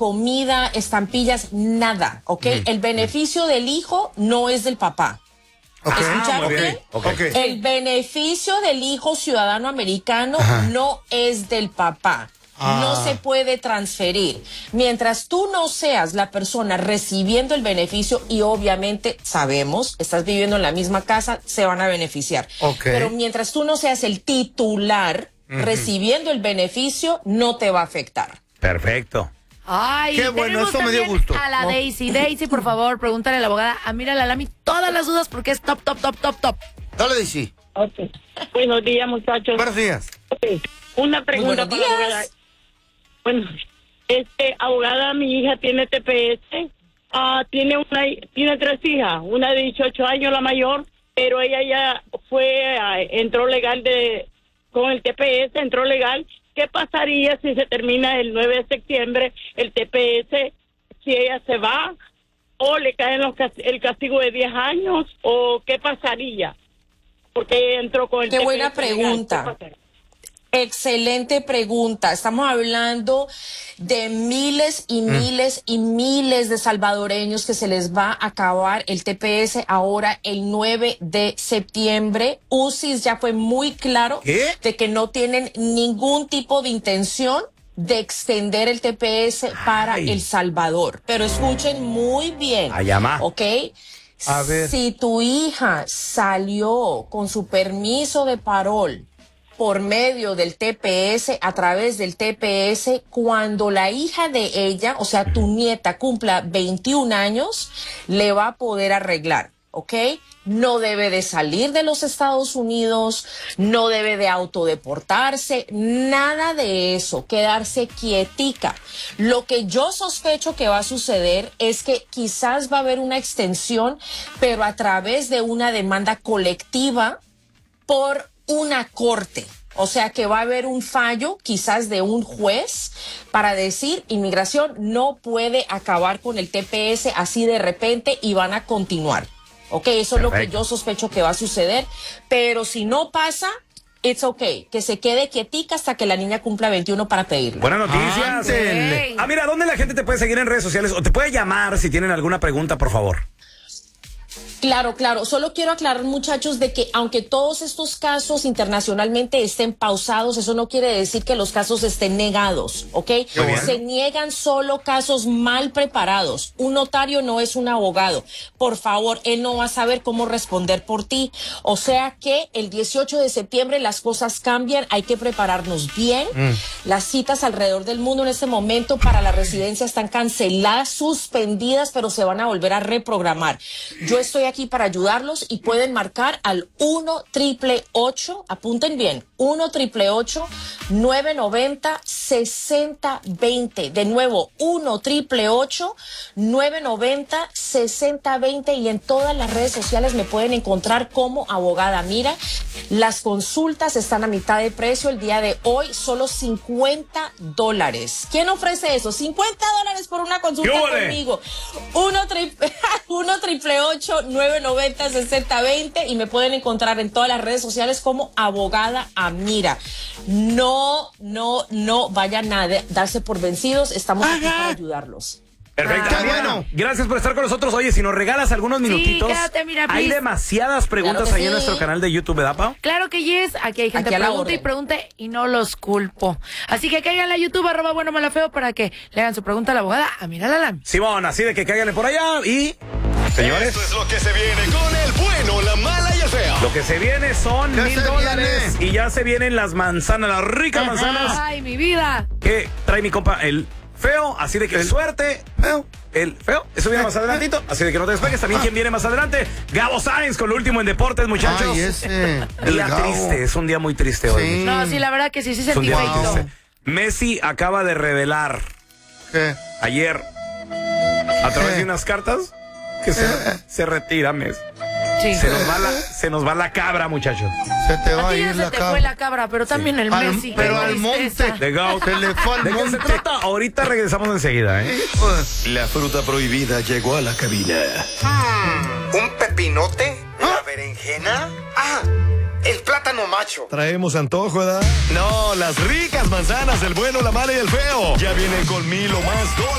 comida, estampillas, nada, ¿ok? El beneficio del hijo no es del papá. ¿Escucharon bien? El beneficio del hijo ciudadano americano no es del papá. No se puede transferir. Mientras tú no seas la persona recibiendo el beneficio, y obviamente sabemos, estás viviendo en la misma casa, se van a beneficiar. Pero mientras tú no seas el titular recibiendo el beneficio, no te va a afectar. Perfecto. Ay, qué bueno, eso me dio gusto. A la Daisy. Daisy, por favor, pregúntale a la abogada Amira Lalami todas las dudas porque es top. Dale, Daisy. Buenos días, muchachos. Buenos días. Una pregunta para la abogada. Bueno, abogada, mi hija tiene TPS. Tiene 3 hijas. Una de 18 años, la mayor, pero ella ya entró legal con el TPS, entró legal. ¿Qué pasaría si se termina el 9 de septiembre el TPS? Si ella se va o le cae el castigo de 10 años, o qué pasaría? Porque ella entró con el TPS. Qué buena pregunta. Excelente pregunta. Estamos hablando de miles y miles y miles de salvadoreños que se les va a acabar el TPS ahora el 9 de septiembre. UCIS ya fue muy claro de que no tienen ningún tipo de intención de extender el TPS para El Salvador. Pero escuchen muy bien, ¿ok? A ver. Si tu hija salió con su permiso de parol por medio del TPS, a través del TPS, cuando la hija de ella, o sea, tu nieta, cumpla 21 años, le va a poder arreglar, ¿ok? No debe de salir de los Estados Unidos, no debe de autodeportarse, nada de eso, quedarse quietica. Lo que yo sospecho que va a suceder es que quizás va a haber una extensión, pero a través de una demanda colectiva por una corte. O sea que va a haber un fallo quizás de un juez para decir inmigración no puede acabar con el TPS así de repente y van a continuar. Ok, eso es lo que yo sospecho que va a suceder, pero si no pasa, it's okay, que se quede quietica hasta que la niña cumpla 21 para pedirlo. Buenas noticias. Mira, ¿dónde la gente te puede seguir en redes sociales o te puede llamar si tienen alguna pregunta, por favor? Claro. Solo quiero aclarar, muchachos, de que aunque todos estos casos internacionalmente estén pausados, eso no quiere decir que los casos estén negados, ¿ok? Se niegan solo casos mal preparados. Un notario no es un abogado. Por favor, él no va a saber cómo responder por ti. O sea que el 18 de septiembre las cosas cambian, hay que prepararnos bien. Las citas alrededor del mundo en este momento para la residencia están canceladas, suspendidas, pero se van a volver a reprogramar. Yo estoy aquí para ayudarlos y pueden marcar al 1-888, apunten bien, 1-888-990-6020. De nuevo, 1-888-990-6020 y en todas las redes sociales me pueden encontrar como abogada Mira. Las consultas están a mitad de precio el día de hoy, solo $50. ¿Quién ofrece eso? $50 por una consulta conmigo. 1-888-990-6020 y me pueden encontrar en todas las redes sociales como abogada Amira. No vayan a darse por vencidos, estamos aquí para ayudarlos. Perfecto. Bueno, gracias por estar con nosotros. Oye, si nos regalas algunos minutitos, quédate, mira, hay demasiadas preguntas ahí en nuestro canal de YouTube, ¿verdad, Pau? Claro que yes, aquí hay gente que pregunta y no los culpo. Así que caigan a YouTube, @buenomalafeo, para que le hagan su pregunta a la abogada Amira Lalami. Simón, así de que cáiganle por allá y... Señores, esto es lo que se viene con el bueno, la mala y el feo. Lo que se viene son $1,000 y ya se vienen las manzanas, las ricas manzanas. Ay, mi vida. Que trae mi compa, el feo, así de que suerte. El feo, eso viene más adelantito, así de que no te despegues. También quien viene más adelante, Gabo Sainz con lo último en deportes, muchachos. Ay, ese. Día triste, es un día muy triste hoy. No, sí, la verdad que sí sentí feito. Messi acaba de revelar ayer a través de unas cartas que se retira Messi. Sí. Se nos va la cabra, muchachos. Se te va a ir la cabra. Se te fue la cabra, pero también el Messi. Pero al monte. De Goat. Se le fue al monte. ¿De qué se trata? Ahorita regresamos enseguida, La fruta prohibida llegó a la cabina. ¿Un pepinote? ¿La berenjena? El plátano macho. Traemos antojo, ¿verdad? No, las ricas manzanas del bueno, la mala y el feo. Ya vienen con 1,000 o más $.